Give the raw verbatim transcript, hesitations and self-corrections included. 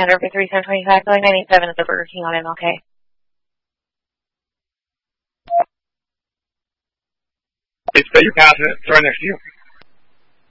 Under for three seven twenty-five, going nine eight seven at the Burger King on M L K. It's that you're passing it. It's right next to you.